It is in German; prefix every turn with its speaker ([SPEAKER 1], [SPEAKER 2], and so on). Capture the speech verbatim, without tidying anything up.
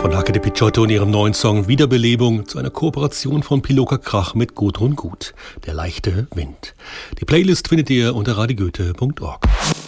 [SPEAKER 1] von Hacke de Picciotto und ihrem neuen Song Wiederbelebung zu einer Kooperation von Piloka Krach mit Gudrun Gut, Der leichte Wind. Die Playlist findet ihr unter radio goethe punkt org.